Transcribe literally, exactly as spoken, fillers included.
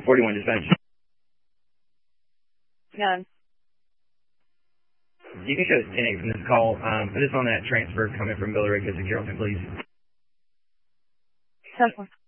forty-one dispatch. None. You can show us ten eight from this call. Um, put us on that transfer coming from Billerica to Carrollton, please. ten four.